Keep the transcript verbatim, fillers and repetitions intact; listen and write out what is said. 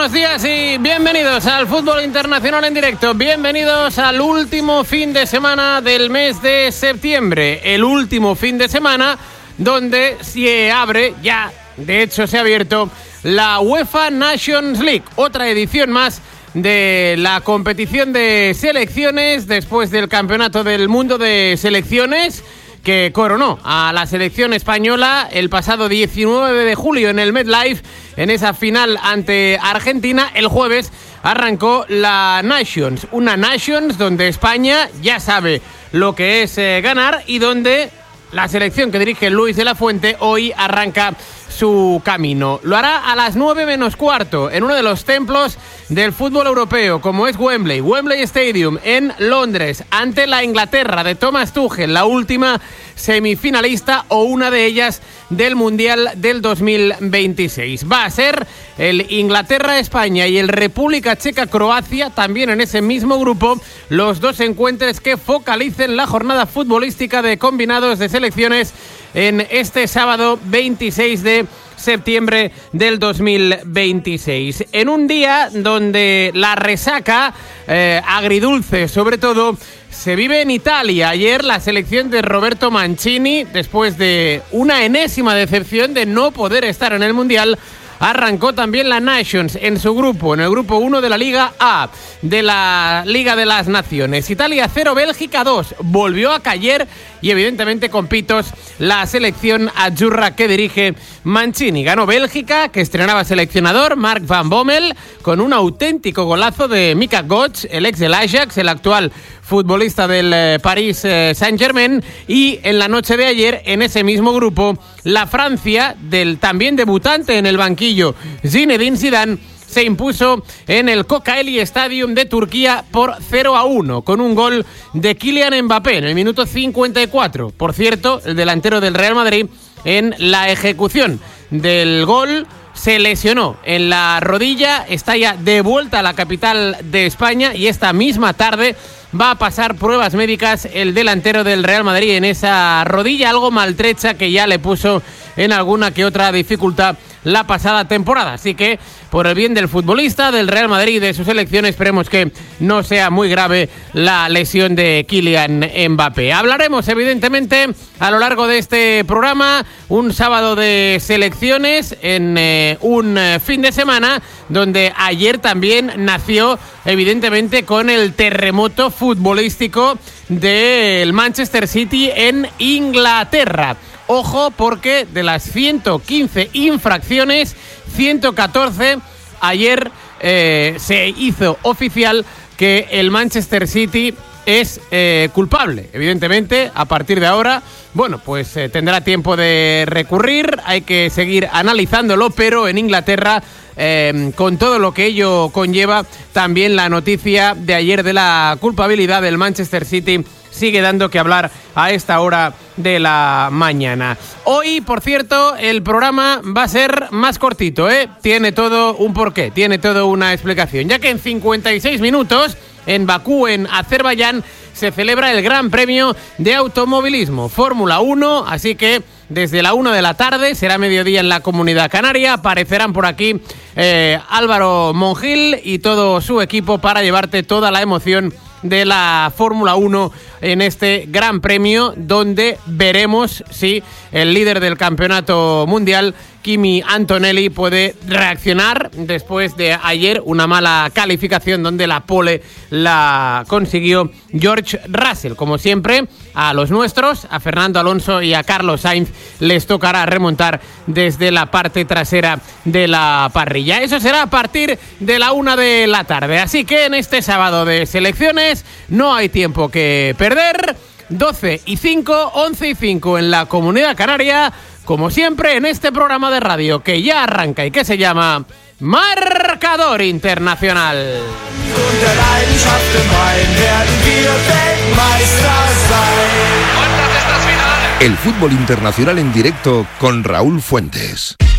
buenos días y bienvenidos al Fútbol Internacional en directo. Bienvenidos al último fin de semana del mes de septiembre. El último fin de semana donde se abre, ya de hecho se ha abierto, la UEFA Nations League. Otra edición más de la competición de selecciones después del Campeonato del Mundo de Selecciones, que coronó a la selección española el pasado diecinueve de julio en el MetLife, en esa final ante Argentina. El jueves arrancó la Nations, una Nations donde España ya sabe lo que es eh, ganar y donde la selección que dirige Luis de la Fuente hoy arranca su camino. Lo hará a las nueve menos cuarto en uno de los templos del fútbol europeo, como es Wembley, Wembley Stadium en Londres, ante la Inglaterra de Thomas Tuchel, la última semifinalista o una de ellas del Mundial del dos mil veintiséis. Va a ser el Inglaterra-España y el República Checa-Croacia, también en ese mismo grupo, los dos encuentros que focalicen la jornada futbolística de combinados de selecciones en este sábado veintiséis de septiembre del dos mil veintiséis. En un día donde la resaca eh, agridulce, sobre todo, se vive en Italia. Ayer la selección de Roberto Mancini, después de una enésima decepción de no poder estar en el Mundial, arrancó también la Nations en su grupo, en el grupo uno de la Liga A, de la Liga de las Naciones. Italia cero, Bélgica dos. Volvió a caer y evidentemente con pitos la selección azzurra que dirige Mancini. Ganó Bélgica, que estrenaba seleccionador, Mark van Bommel, con un auténtico golazo de Mika Götze, el ex del Ajax, el actual futbolista del eh, Paris eh, Saint-Germain. Y en la noche de ayer, en ese mismo grupo, la Francia, del también debutante en el banquillo Zinedine Zidane, se impuso en el Kocaeli Stadium de Turquía por cero a uno, con un gol de Kylian Mbappé en el minuto cincuenta y cuatro. Por cierto, el delantero del Real Madrid, en la ejecución del gol, se lesionó en la rodilla, está ya de vuelta a la capital de España y esta misma tarde va a pasar pruebas médicas el delantero del Real Madrid en esa rodilla, algo maltrecha que ya le puso en alguna que otra dificultad la pasada temporada. Así que, por el bien del futbolista, del Real Madrid y de su selección, esperemos que no sea muy grave la lesión de Kylian Mbappé. Hablaremos, evidentemente, a lo largo de este programa, un sábado de selecciones en eh, un eh, fin de semana donde ayer también nació, evidentemente, con el terremoto futbolístico del Manchester City en Inglaterra. Ojo, porque de las ciento quince infracciones, ciento catorce ayer eh, se hizo oficial que el Manchester City es eh, culpable. Evidentemente, a partir de ahora, bueno, pues eh, tendrá tiempo de recurrir, hay que seguir analizándolo, pero en Inglaterra, eh, con todo lo que ello conlleva, también la noticia de ayer de la culpabilidad del Manchester City sigue dando que hablar a esta hora de la mañana. Hoy, por cierto, el programa va a ser más cortito, ¿eh? Tiene todo un porqué, tiene todo una explicación, ya que en cincuenta y seis minutos, en Bakú, en Azerbaiyán, se celebra el Gran Premio de Automovilismo, Fórmula uno, así que desde la una de la tarde, será mediodía en la Comunidad Canaria, aparecerán por aquí eh, Álvaro Mongil y todo su equipo para llevarte toda la emoción de la Fórmula uno en este Gran Premio, donde veremos si el líder del campeonato mundial, Kimi Antonelli, puede reaccionar después de ayer una mala calificación donde la pole la consiguió George Russell. Como siempre, a los nuestros, a Fernando Alonso y a Carlos Sainz, les tocará remontar desde la parte trasera de la parrilla. Eso será a partir de la una de la tarde. Así que en este sábado de selecciones no hay tiempo que perder. doce y cinco, once y cinco en la Comunidad Canaria, como siempre en este programa de radio que ya arranca y que se llama Marcador Internacional. El fútbol internacional en directo con Raúl Fuentes.